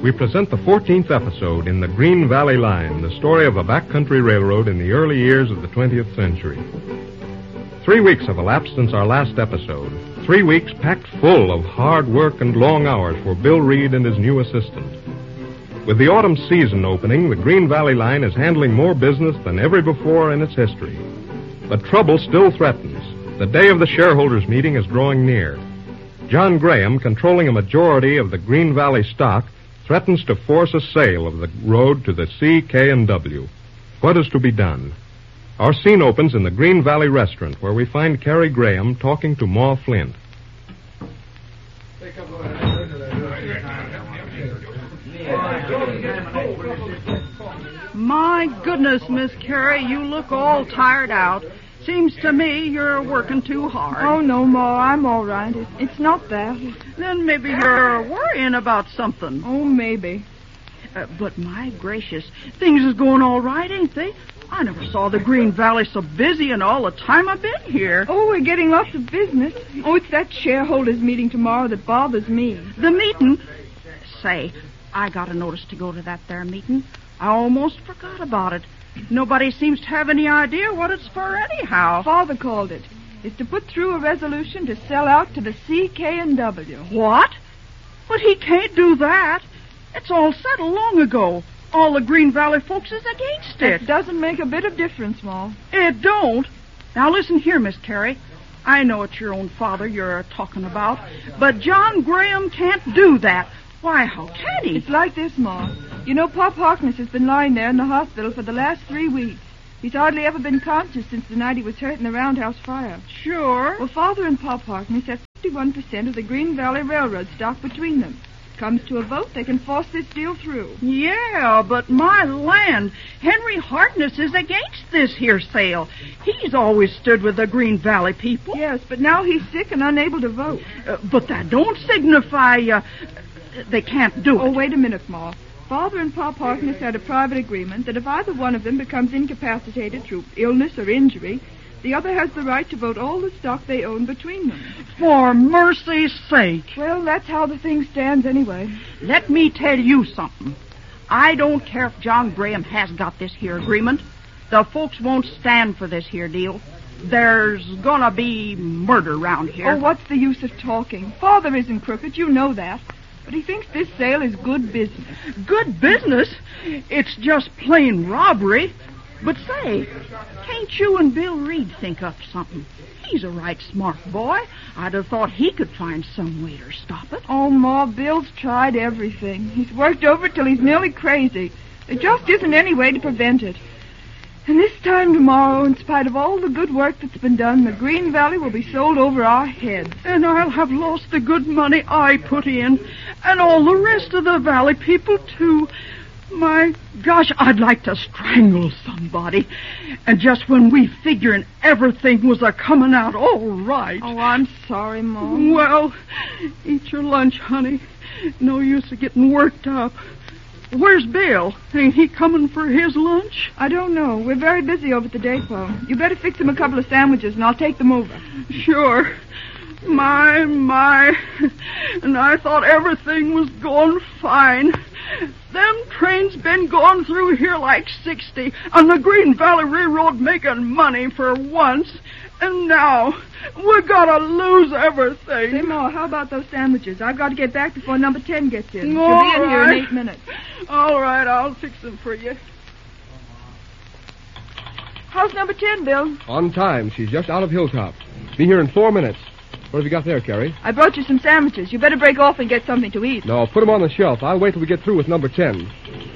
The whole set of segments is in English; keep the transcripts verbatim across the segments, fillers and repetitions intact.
we present the fourteenth episode in the Green Valley Line, the story of a backcountry railroad in the early years of the twentieth century. Three weeks have elapsed since our last episode. Three weeks packed full of hard work and long hours for Bill Reed and his new assistant. With the autumn season opening, the Green Valley Line is handling more business than ever before in its history. But trouble still threatens. The day of the shareholders' meeting is drawing near. John Graham, controlling a majority of the Green Valley stock, threatens to force a sale of the road to the C, K, and W. What is to be done? Our scene opens in the Green Valley restaurant, where we find Carrie Graham talking to Ma Flint. My goodness, Miss Carrie, you look all tired out. Seems to me you're working too hard. Oh, no, Ma, I'm all right. It, it's not that. Then maybe you're worrying about something. Oh, maybe. Uh, but my gracious, things is going all right, ain't they? I never saw the Green Valley so busy in all the time I've been here. Oh, we're getting lots of business. Oh, it's that shareholders meeting tomorrow that bothers me. The meeting? Say, I got a notice to go to that there meeting. I almost forgot about it. Nobody seems to have any idea what it's for anyhow. Father called it. It's to put through a resolution to sell out to the C, K, and W. What? But he can't do that. It's all settled long ago. All the Green Valley folks is against it. It doesn't make a bit of difference, Ma. It don't? Now listen here, Miss Carrie. I know it's your own father you're talking about, but John Graham can't do that. Why, how can he? It's like this, Ma. You know, Pop Harkness has been lying there in the hospital for the last three weeks. He's hardly ever been conscious since the night he was hurt in the roundhouse fire. Sure. Well, Father and Pop Harkness have fifty-one percent of the Green Valley Railroad stock between them. Comes to a vote, they can force this deal through. Yeah, but my land, Henry Harkness is against this here sale. He's always stood with the Green Valley people. Yes, but now he's sick and unable to vote. Uh, but that don't signify uh, they can't do it. Oh, wait a minute, Ma. Father and Pop Harkness had a private agreement that if either one of them becomes incapacitated through illness or injury, the other has the right to vote all the stock they own between them. For mercy's sake. Well, that's how the thing stands anyway. Let me tell you something. I don't care if John Graham has got this here agreement. The folks won't stand for this here deal. There's gonna be murder round here. Oh, what's the use of talking? Father isn't crooked, you know that. But he thinks this sale is good business. Good business? It's just plain robbery. But say, can't you and Bill Reed think up something? He's a right smart boy. I'd have thought he could find some way to stop it. Oh, Ma, Bill's tried everything. He's worked over it till he's nearly crazy. There just isn't any way to prevent it. And this time tomorrow, in spite of all the good work that's been done, the Green Valley will be sold over our heads. And I'll have lost the good money I put in, and all the rest of the valley people, too. My gosh, I'd like to strangle somebody. And just when we figuring everything was a-coming out all right. Oh, I'm sorry, Mom. Well, eat your lunch, honey. No use of getting worked up. Where's Bill? Ain't he coming for his lunch? I don't know. We're very busy over at the depot. You better fix him a couple of sandwiches, and I'll take them over. Sure. My, my. And I thought everything was going fine. Them trains been going through here like sixty, and the Green Valley Railroad making money for once. And now, we're gonna lose everything. Say, Ma, how about those sandwiches? I've got to get back before number ten gets in. All She'll be in here right. in eight minutes. All right, I'll fix them for you. How's number ten, Bill? On time. She's just out of Hilltop. Be here in four minutes. What have you got there, Carrie? I brought you some sandwiches. You better break off and get something to eat. No, put them on the shelf. I'll wait till we get through with number ten.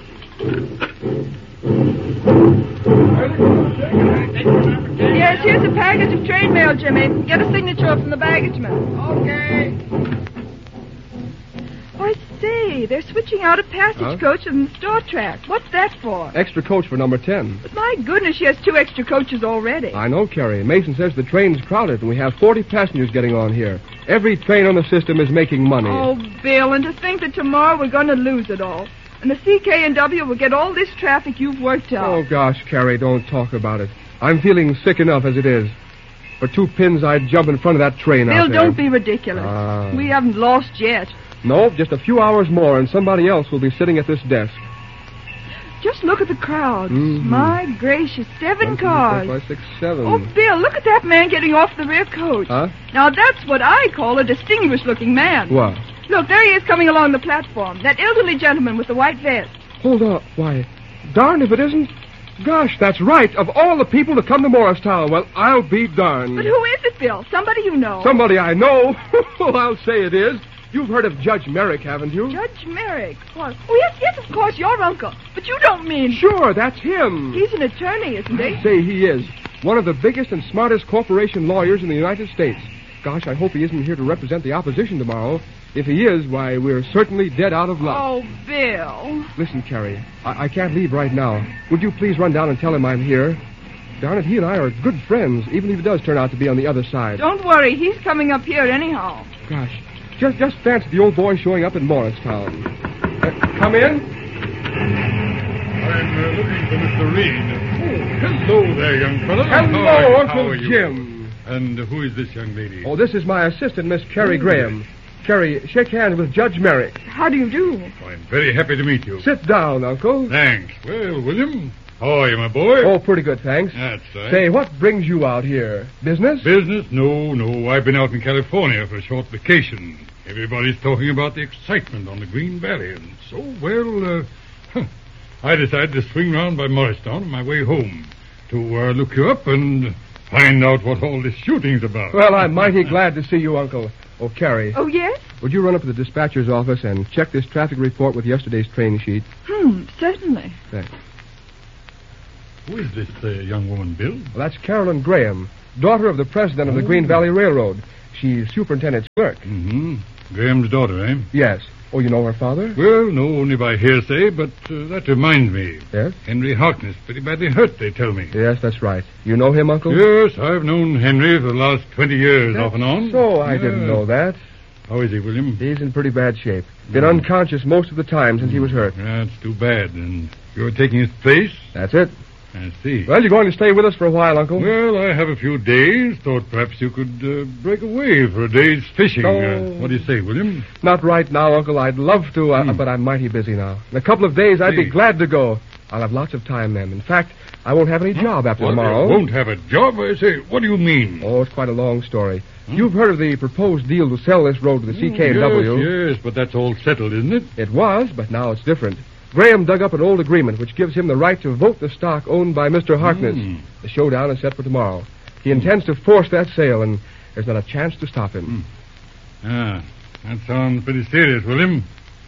Yes, here's a package of trade mail, Jimmy. Get a signature from the baggageman. Okay. Oh, I see. They're switching out a passage Huh? coach and the store track. What's that for? Extra coach for number ten. But my goodness, she has two extra coaches already. I know, Carrie. Mason says the train's crowded, and we have forty passengers getting on here. Every train on the system is making money. Oh, Bill, and to think that tomorrow we're going to lose it all. And the C K and W will get all this traffic you've worked out. Oh, gosh, Carrie, don't talk about it. I'm feeling sick enough as it is. For two pins, I'd jump in front of that train Bill, out there. don't be ridiculous. Ah. We haven't lost yet. No, just a few hours more, and somebody else will be sitting at this desk. Just look at the crowds. Mm-hmm. My gracious, seven One, two, cars. four, five, six, seven. Oh, Bill, look at that man getting off the rear coach. Huh? Now, that's what I call a distinguished-looking man. What? Look, there he is coming along the platform. That elderly gentleman with the white vest. Hold on. Why, darned if it isn't. Gosh, that's right. Of all the people to come to Morristown, well, I'll be darned. But who is it, Bill? Somebody you know. Somebody I know. I'll say it is. You've heard of Judge Merrick, haven't you? Judge Merrick? What? Oh, yes, yes, of course, your uncle. But you don't mean... Sure, that's him. He's an attorney, isn't he? Say he is. One of the biggest and smartest corporation lawyers in the United States. Gosh, I hope he isn't here to represent the opposition tomorrow. If he is, why, we're certainly dead out of luck. Oh, Bill. Listen, Carrie, I, I can't leave right now. Would you please run down and tell him I'm here? Darn it, he and I are good friends, even if he does turn out to be on the other side. Don't worry, he's coming up here anyhow. Gosh, just just fancy the old boy showing up in Morristown. Uh, come in. I'm uh, looking for Mister Reed. Oh, hello there, young fellow. Hello, How, Uncle how are you? Jim. And who is this young lady? Oh, this is my assistant, Miss Carrie Oh, Graham. Carrie, shake hands with Judge Merrick. How do you do? Oh, I'm very happy to meet you. Sit down, Uncle. Thanks. Well, William, how are you, my boy? Oh, pretty good, thanks. That's right. Say, what brings you out here? Business? Business? No, no. I've been out in California for a short vacation. Everybody's talking about the excitement on the Green Valley, and so, well, uh, I decided to swing round by Morristown on my way home to uh, look you up and find out what all this shooting's about. Well, I'm mighty glad to see you, Uncle. Oh, Carrie, Oh, yes? would you run up to the dispatcher's office and check this traffic report with yesterday's train sheet? Hmm, certainly. Thanks. Who is this uh, young woman, Bill? Well, that's Carolyn Graham, daughter of the president of the Oh. Green Valley Railroad. She's superintendent's clerk. Mm-hmm. Graham's daughter, eh? Yes. Oh, you know her father? Well, no, only by hearsay, but uh, that reminds me. Yes? Henry Harkness, pretty badly hurt, they tell me. Yes, that's right. You know him, Uncle? Yes, I've known Henry for the last twenty years, That's off and on. So I Yeah. didn't know that. How is he, William? He's in pretty bad shape. Been unconscious most of the time since he was hurt. That's too bad. And you're taking his place? That's it. I see. Well, you're going to stay with us for a while, Uncle? Well, I have a few days. Thought perhaps you could uh, break away for a day's fishing. Oh. Uh, what do you say, William? Not right now, Uncle. I'd love to, uh, Hmm. but I'm mighty busy now. In a couple of days, I'd be See. glad to go. I'll have lots of time then. In fact, I won't have any job after What, tomorrow. you won't have a job? I say, what do you mean? Oh, it's quite a long story. You've heard of the proposed deal to sell this road to the C K and W. Yes, yes, but that's all settled, isn't it? It was, but now it's different. Graham dug up an old agreement which gives him the right to vote the stock owned by Mister Harkness. Hmm. The showdown is set for tomorrow. He intends to force that sale, and there's not a chance to stop him. Ah, that sounds pretty serious, William.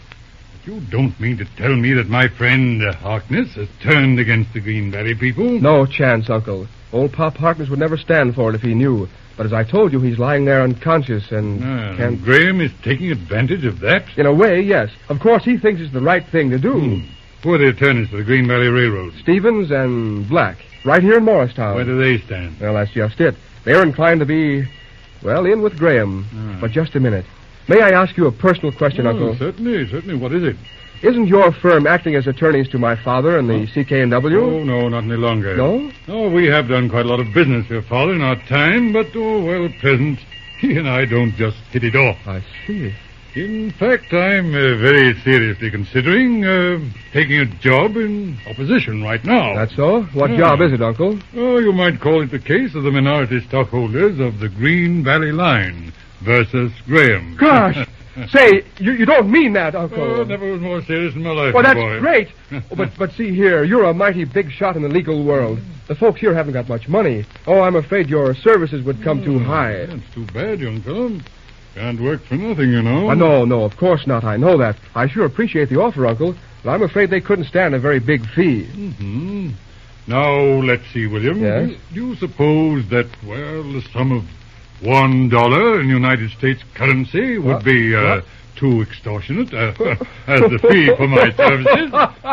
But you don't mean to tell me that my friend uh, Harkness has turned against the Green Valley people? No chance, Uncle. Old Pop Harkness would never stand for it if he knew. But as I told you, he's lying there unconscious and Ah, can't... and Graham is taking advantage of that? In a way, yes. Of course, he thinks it's the right thing to do. Hmm. Who are the attorneys for the Green Valley Railroad? Stevens and Black, right here in Morristown. Where do they stand? Well, that's just it. They're inclined to be, well, in with Graham. Ah. But just a minute. May I ask you a personal question, Oh, Uncle? certainly, certainly. What is it? Isn't your firm acting as attorneys to my father and the C K and W? Oh, no, not any longer. No? Oh, we have done quite a lot of business for your father in our time, but, oh, well, at present, he and I don't just hit it off. I see. In fact, I'm uh, very seriously considering uh, taking a job in opposition right now. That's so? What Yeah. job is it, Uncle? Oh, you might call it the case of the minority stockholders of the Green Valley Line versus Graham. Gosh! Say, you, you don't mean that, Uncle. Oh, never was more serious in my life, Well, my that's boy. great. Oh, but but see here, you're a mighty big shot in the legal world. The folks here haven't got much money. Oh, I'm afraid your services would come too high. That's too bad, young fellow. Can't work for nothing, you know. Uh, no, no, of course not. I know that. I sure appreciate the offer, Uncle, but I'm afraid they couldn't stand a very big fee. Hmm. Now, let's see, William. Yes? Do, do you suppose that, well, the sum of one dollar in United States currency would What? be uh, What? too extortionate uh, as the fee for my services?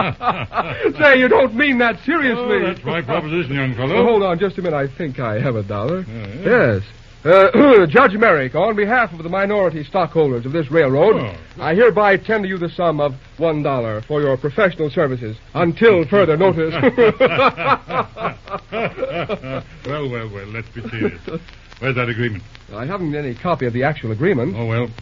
Say, you don't mean that seriously. Oh, that's my proposition, young fellow. Oh, hold on just a minute. I think I have a dollar. Yeah, yeah. Yes. Uh, Judge Merrick, on behalf of the minority stockholders of this railroad, Oh. I hereby tender you the sum of one dollar for your professional services until further notice. well, well, well, let's be serious. Where's that agreement? I haven't any copy of the actual agreement. Oh, well,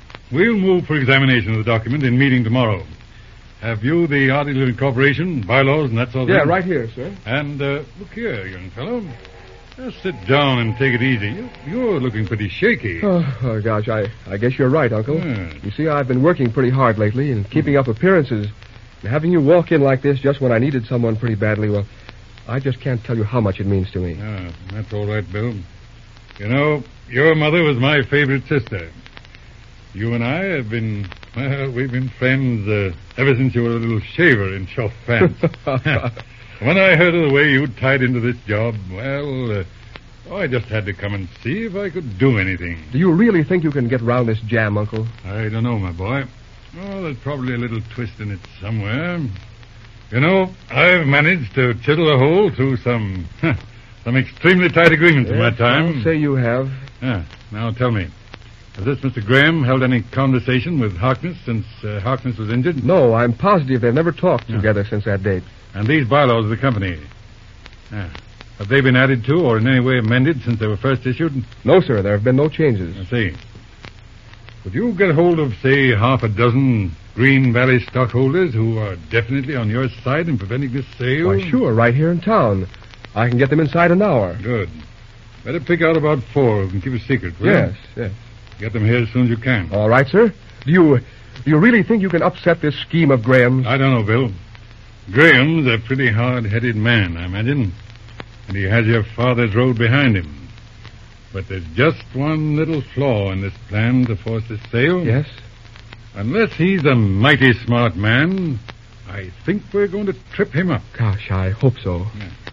We'll move for examination of the document in meeting tomorrow. Have you the articles of incorporation, bylaws, and that sort of Yeah, thing? right here, sir. And, uh, look here, young fellow. Just sit down and take it easy. You- You're looking pretty shaky. Oh, oh, gosh, I, I guess you're right, Uncle. Yeah. You see, I've been working pretty hard lately and keeping up appearances. And having you walk in like this just when I needed someone pretty badly, well, I just can't tell you how much it means to me. Ah, that's all right, Bill. You know, your mother was my favorite sister. You and I have been, well, we've been friends uh, ever since you were a little shaver in short pants. When I heard of the way you tied into this job, well, uh, oh, I just had to come and see if I could do anything. Do you really think you can get round this jam, Uncle? I don't know, my boy. Oh, there's probably a little twist in it somewhere. You know, I've managed to chisel a hole through some some extremely tight agreements in my time. I'll say you have. Ah, now tell me, has this Mister Graham held any conversation with Harkness since uh, Harkness was injured? No, I'm positive they've never talked Yeah. together since that date. And these bylaws of the company, ah, have they been added to or in any way amended since they were first issued? No, sir, there have been no changes. I see. Would you get hold of, say, half a dozen Green Valley stockholders who are definitely on your side in preventing this sale? Why, sure, right here in town. I can get them inside an hour. Good. Better pick out about four who can keep a secret, will you? Yes, yes. Get them here as soon as you can. All right, sir. Do you, do you really think you can upset this scheme of Graham's? I don't know, Bill. Graham's a pretty hard-headed man, I imagine. And he has your father's road behind him. But there's just one little flaw in this plan to force this sale. Yes? Unless he's a mighty smart man, I think we're going to trip him up. Gosh, I hope so. Yeah.